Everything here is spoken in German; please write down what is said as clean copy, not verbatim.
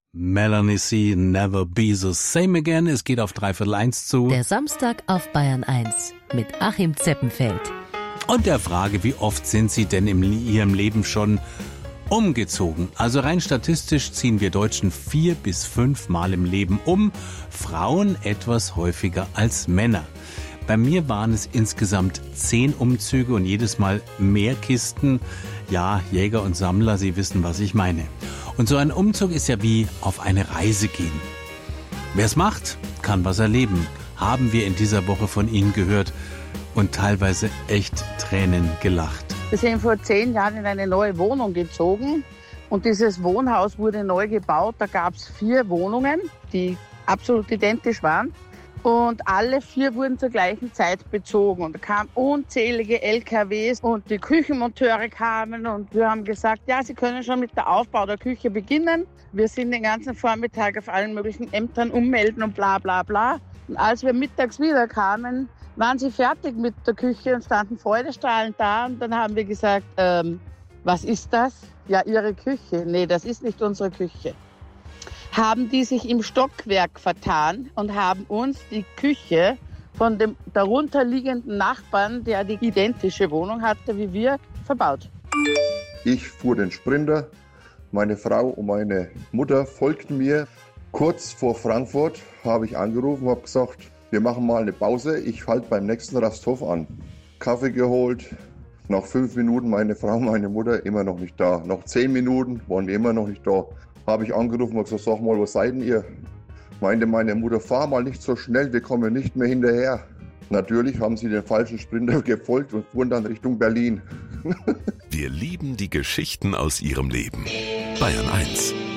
Melanie C. Never Be the Same Again. Es geht auf 1:15 zu. Der Samstag auf Bayern 1 mit Achim Zeppenfeld. Und der Frage, wie oft sind Sie denn in Ihrem Leben schon umgezogen? Also rein statistisch ziehen wir Deutschen 4 bis 5 Mal im Leben um. Frauen etwas häufiger als Männer. Bei mir waren es insgesamt 10 Umzüge und jedes Mal mehr Kisten. Ja, Jäger und Sammler, Sie wissen, was ich meine. Und so ein Umzug ist ja wie auf eine Reise gehen. Wer es macht, kann was erleben. Haben wir in dieser Woche von Ihnen gehört und teilweise echt Tränen gelacht. Wir sind vor 10 Jahren in eine neue Wohnung gezogen und dieses Wohnhaus wurde neu gebaut. Da gab es 4 Wohnungen, die absolut identisch waren. Und alle 4 wurden zur gleichen Zeit bezogen. Und da kamen unzählige LKWs und die Küchenmonteure kamen und wir haben gesagt, ja, sie können schon mit der Aufbau der Küche beginnen. Wir sind den ganzen Vormittag auf allen möglichen Ämtern ummelden und bla bla bla. Und als wir mittags wieder kamen, waren sie fertig mit der Küche und standen freudestrahlend da. Und dann haben wir gesagt, was ist das? Ja, Ihre Küche. Nee, das ist nicht unsere Küche. Haben die sich im Stockwerk vertan und haben uns die Küche von dem darunterliegenden Nachbarn, der die identische Wohnung hatte wie wir, verbaut. Ich fuhr den Sprinter, meine Frau und meine Mutter folgten mir. Kurz vor Frankfurt habe ich angerufen und habe gesagt, wir machen mal eine Pause, ich halte beim nächsten Rasthof an. Kaffee geholt, nach 5 Minuten meine Frau und meine Mutter immer noch nicht da. Nach 10 Minuten waren wir immer noch nicht da. Habe ich angerufen und gesagt, sag mal, wo seid denn ihr? Meinte meine Mutter, fahr mal nicht so schnell, wir kommen nicht mehr hinterher. Natürlich haben sie den falschen Sprinter gefolgt und fuhren dann Richtung Berlin. Wir lieben die Geschichten aus Ihrem Leben. Bayern 1.